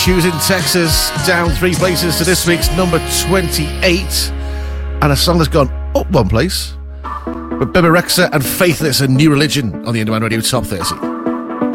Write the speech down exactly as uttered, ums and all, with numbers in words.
Choosing Texas down three places to this week's number twenty-eight. And a song that's gone up one place with Bebe Rexha and Faithless, A New Religion on the Underground Radio Top thirty.